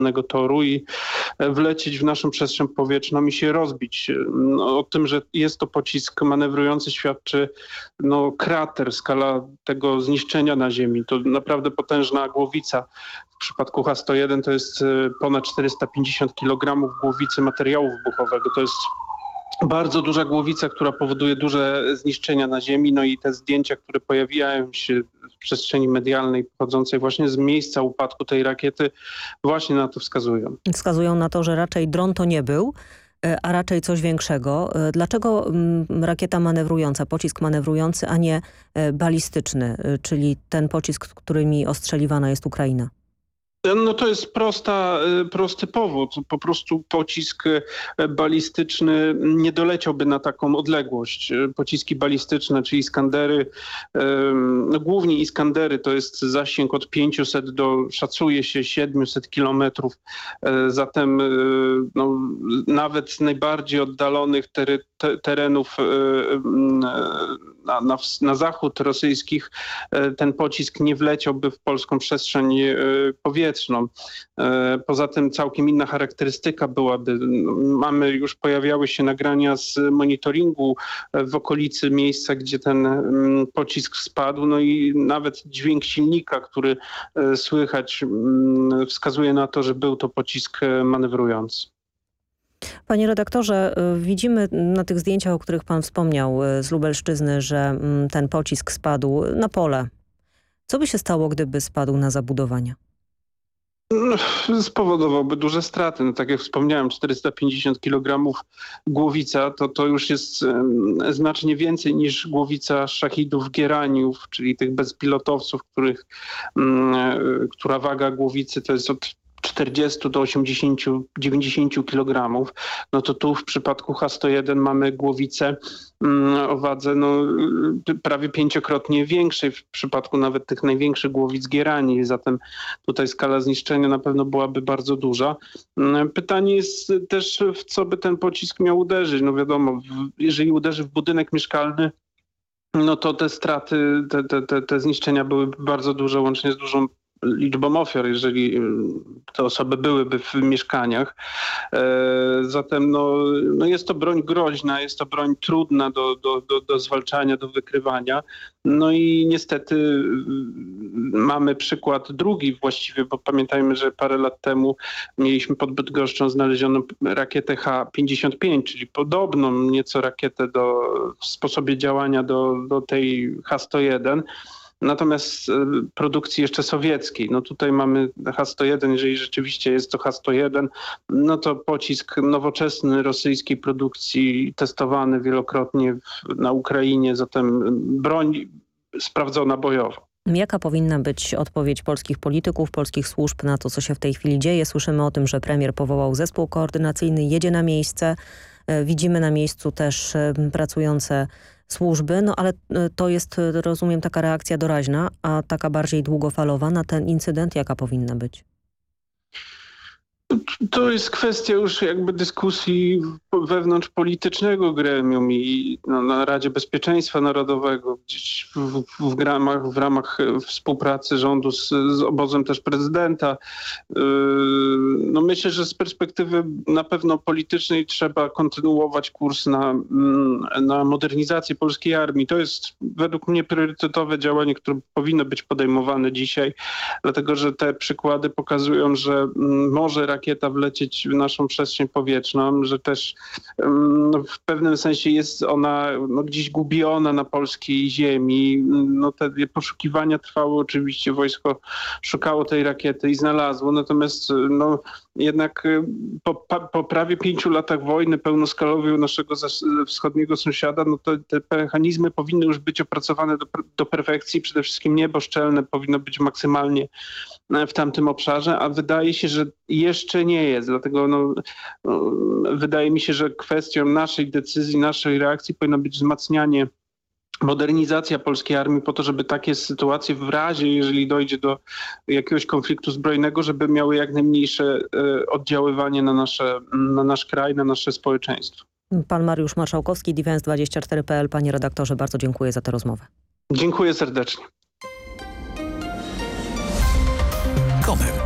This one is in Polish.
toru i wlecieć w naszą przestrzeń powietrzną i się rozbić. O tym, że jest to pocisk manewrujący, świadczy krater, skala tego zniszczenia na Ziemi. To naprawdę potężna głowica. W przypadku H-101 to jest ponad 450 kg głowicy materiału wybuchowego. To jest bardzo duża głowica, która powoduje duże zniszczenia na Ziemi. No i te zdjęcia, które pojawiają się w przestrzeni medialnej pochodzącej właśnie z miejsca upadku tej rakiety, właśnie na to wskazują. Wskazują na to, że raczej dron to nie był, a raczej coś większego. Dlaczego rakieta manewrująca, pocisk manewrujący, a nie balistyczny, czyli ten pocisk, którymi ostrzeliwana jest Ukraina? No to jest prosty powód. Po prostu pocisk balistyczny nie doleciałby na taką odległość. Pociski balistyczne, czyli Iskandery, głównie Iskandery, to jest zasięg od 500 do, szacuje się, 700 kilometrów. Zatem nawet z najbardziej oddalonych terenów na zachód rosyjskich ten pocisk nie wleciałby w polską przestrzeń powietrzną. Poza tym całkiem inna charakterystyka byłaby. Pojawiały się nagrania z monitoringu w okolicy miejsca, gdzie ten pocisk spadł. No i nawet dźwięk silnika, który słychać, wskazuje na to, że był to pocisk manewrujący. Panie redaktorze, widzimy na tych zdjęciach, o których pan wspomniał z Lubelszczyzny, że ten pocisk spadł na pole. Co by się stało, gdyby spadł na zabudowania? Spowodowałby duże straty. No, tak jak wspomniałem, 450 kg głowica to już jest znacznie więcej niż głowica szachidów Gieraniów, czyli tych bezpilotowców, która waga głowicy to jest od 40 do 80-90 kg. No to tu w przypadku H-101 mamy głowicę o wadze prawie 5-krotnie większej w przypadku nawet tych największych głowic Gierani. Zatem tutaj skala zniszczenia na pewno byłaby bardzo duża. Pytanie jest też, w co by ten pocisk miał uderzyć. No wiadomo, jeżeli uderzy w budynek mieszkalny, no to te straty, te zniszczenia byłyby bardzo duże, łącznie z dużą liczbą ofiar, jeżeli te osoby byłyby w mieszkaniach. Zatem jest to broń groźna, jest to broń trudna do zwalczania, do wykrywania. No i niestety mamy przykład drugi właściwie, bo pamiętajmy, że parę lat temu mieliśmy pod Bydgoszczą znalezioną rakietę H-55, czyli podobną nieco rakietę w sposobie działania do tej H-101. Natomiast produkcji jeszcze sowieckiej. No tutaj mamy H-101, jeżeli rzeczywiście jest to H-101, no to pocisk nowoczesny rosyjskiej produkcji, testowany wielokrotnie na Ukrainie, zatem broń sprawdzona bojowo. Jaka powinna być odpowiedź polskich polityków, polskich służb na to, co się w tej chwili dzieje? Słyszymy o tym, że premier powołał zespół koordynacyjny, jedzie na miejsce. Widzimy na miejscu też pracujące służby, ale to jest, rozumiem, taka reakcja doraźna, a taka bardziej długofalowa na ten incydent, jaka powinna być? To jest kwestia już jakby dyskusji wewnątrz politycznego gremium i na Radzie Bezpieczeństwa Narodowego, gdzieś w ramach współpracy rządu z obozem też prezydenta. Myślę, że z perspektywy na pewno politycznej trzeba kontynuować kurs na modernizację polskiej armii. To jest według mnie priorytetowe działanie, które powinno być podejmowane dzisiaj, dlatego że te przykłady pokazują, że może rakieta wlecieć w naszą przestrzeń powietrzną, że też w pewnym sensie jest ona gdzieś gubiona na polskiej ziemi. Te poszukiwania trwały oczywiście, wojsko szukało tej rakiety i znalazło, natomiast jednak po prawie 5 latach wojny pełnoskalowej u naszego wschodniego sąsiada, te mechanizmy powinny już być opracowane do perfekcji. Przede wszystkim niebo szczelne powinno być maksymalnie w tamtym obszarze, a wydaje się, że jeszcze nie jest. Dlatego wydaje mi się, że kwestią naszej decyzji, naszej reakcji powinno być wzmacnianie, modernizacja polskiej armii po to, żeby takie sytuacje w razie, jeżeli dojdzie do jakiegoś konfliktu zbrojnego, żeby miały jak najmniejsze oddziaływanie na nasz kraj, na nasze społeczeństwo. Pan Mariusz Marszałkowski, Defense24.pl. Panie redaktorze, bardzo dziękuję za tę rozmowę. Dziękuję serdecznie. Koment.